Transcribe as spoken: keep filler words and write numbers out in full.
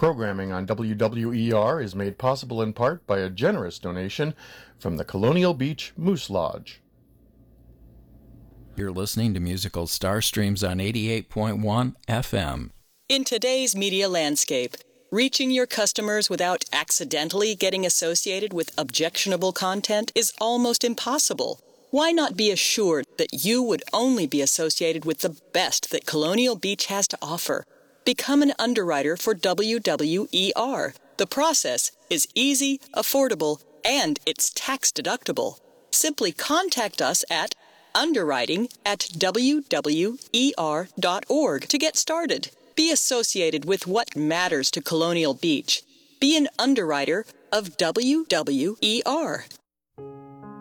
Programming on W W E R is made possible in part by a generous donation from the Colonial Beach Moose Lodge. You're listening to Musical Starstreams on eighty-eight point one F M. In today's media landscape, reaching your customers without accidentally getting associated with objectionable content is almost impossible. Why not be assured that you would only be associated with the best that Colonial Beach has to offer? Become an underwriter for W W E R. The process is easy, affordable, and it's tax deductible. Simply contact us at underwriting at W W E R dot org to get started. Be associated with what matters to Colonial Beach. Be an underwriter of W W E R.